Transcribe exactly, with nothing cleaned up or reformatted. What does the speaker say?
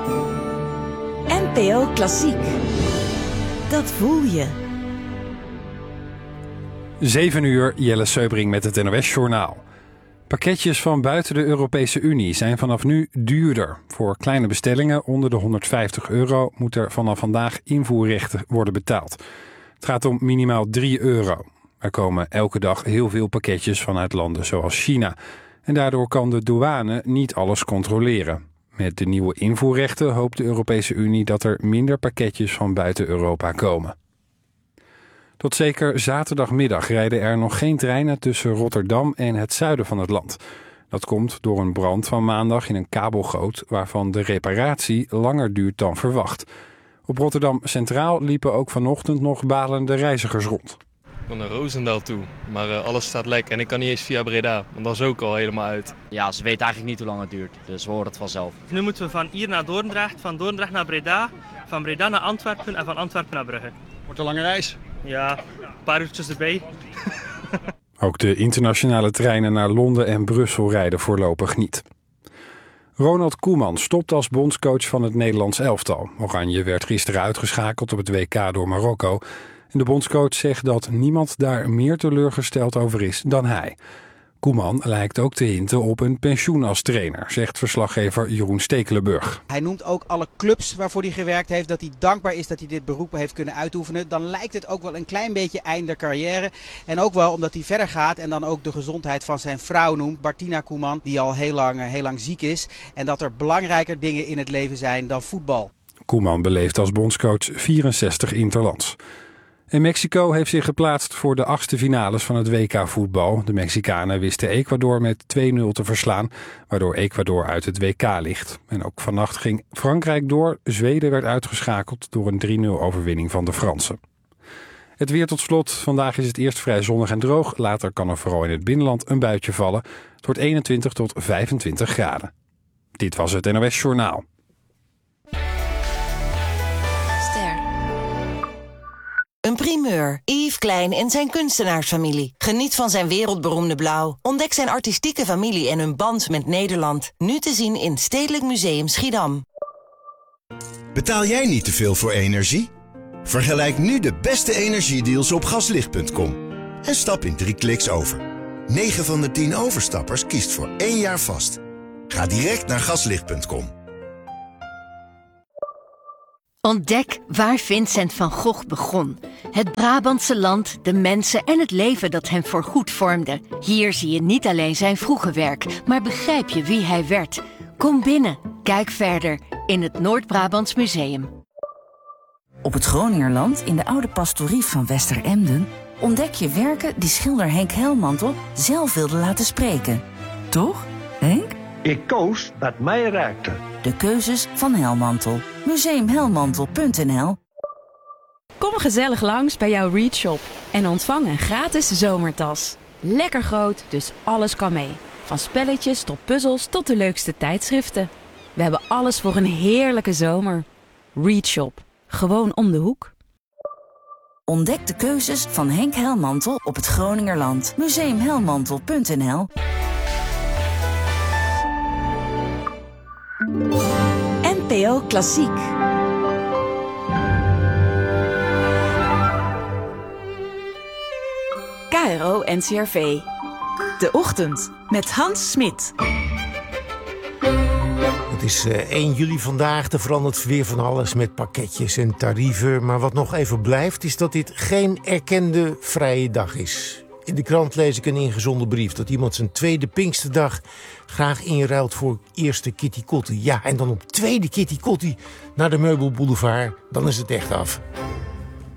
N P O Klassiek. Dat voel je. zeven uur, Jelle Seubring met het N O S-journaal. Pakketjes van buiten de Europese Unie zijn vanaf nu duurder. Voor kleine bestellingen onder de honderdvijftig euro moet er vanaf vandaag invoerrechten worden betaald. Het gaat om minimaal drie euro. Er komen elke dag heel veel pakketjes vanuit landen zoals China. En daardoor kan de douane niet alles controleren. Met de nieuwe invoerrechten hoopt de Europese Unie dat er minder pakketjes van buiten Europa komen. Tot zeker zaterdagmiddag rijden er nog geen treinen tussen Rotterdam en het zuiden van het land. Dat komt door een brand van maandag in een kabelgoot waarvan de reparatie langer duurt dan verwacht. Op Rotterdam Centraal liepen ook vanochtend nog balende reizigers rond. Ik wil naar Roosendaal toe, maar uh, alles staat lek en ik kan niet eens via Breda, want dat is ook al helemaal uit. Ja, ze weten eigenlijk niet hoe lang het duurt, dus we horen het vanzelf. Nu moeten we van hier naar Dordrecht, van Dordrecht naar Breda, van Breda naar Antwerpen en van Antwerpen naar Brugge. Wordt een lange reis? Ja, een paar uurtjes erbij. Ook de internationale treinen naar Londen en Brussel rijden voorlopig niet. Ronald Koeman stopt als bondscoach van het Nederlands elftal. Oranje werd gisteren uitgeschakeld op het W K door Marokko. En de bondscoach zegt dat niemand daar meer teleurgesteld over is dan hij. Koeman lijkt ook te hinten op een pensioen als trainer, zegt verslaggever Jeroen Stekelenburg. Hij noemt ook alle clubs waarvoor hij gewerkt heeft, dat hij dankbaar is dat hij dit beroep heeft kunnen uitoefenen. Dan lijkt het ook wel een klein beetje einde carrière. En ook wel omdat hij verder gaat en dan ook de gezondheid van zijn vrouw noemt, Bartina Koeman, die al heel lang, heel lang ziek is. En dat er belangrijker dingen in het leven zijn dan voetbal. Koeman beleeft als bondscoach vierenzestig interlands. En Mexico heeft zich geplaatst voor de achtste finales van het W K voetbal. De Mexicanen wisten Ecuador met twee nul te verslaan, waardoor Ecuador uit het W K ligt. En ook vannacht ging Frankrijk door. Zweden werd uitgeschakeld door een drie nul overwinning van de Fransen. Het weer tot slot. Vandaag is het eerst vrij zonnig en droog. Later kan er vooral in het binnenland een buitje vallen. Het wordt eenentwintig tot vijfentwintig graden. Dit was het N O S Journaal. Een primeur. Yves Klein en zijn kunstenaarsfamilie. Geniet van zijn wereldberoemde blauw. Ontdek zijn artistieke familie en hun band met Nederland. Nu te zien in Stedelijk Museum Schiedam. Betaal jij niet te veel voor energie? Vergelijk nu de beste energiedeals op gaslicht punt com. En stap in drie kliks over. negen van de tien overstappers kiest voor één jaar vast. Ga direct naar gaslicht punt com. Ontdek waar Vincent van Gogh begon. Het Brabantse land, de mensen en het leven dat hem voorgoed vormde. Hier zie je niet alleen zijn vroege werk, maar begrijp je wie hij werd. Kom binnen, kijk verder in het Noord-Brabants Museum. Op het Groningerland, in de oude pastorie van Westeremden, ontdek je werken die schilder Henk Helmantel zelf wilde laten spreken. Toch, Henk? Ik koos wat mij raakte. De keuzes van Helmantel. museum helmantel punt n l. Kom gezellig langs bij jouw Readshop en ontvang een gratis zomertas. Lekker groot, dus alles kan mee. Van spelletjes tot puzzels tot de leukste tijdschriften. We hebben alles voor een heerlijke zomer. Readshop. Gewoon om de hoek. Ontdek de keuzes van Henk Helmantel op het Groningerland. museum helmantel punt n l. N P O Klassiek. K R O N C R V. De Ochtend met Hans Smit. Het is uh, één juli vandaag, er verandert weer van alles met pakketjes en tarieven. Maar wat nog even blijft is dat dit geen erkende vrije dag is. In de krant lees ik een ingezonden brief dat iemand zijn tweede Pinksterdag graag inruilt voor eerste Kitty Kotti. Ja, en dan op tweede Kitty Kotti naar de Meubelboulevard, dan is het echt af.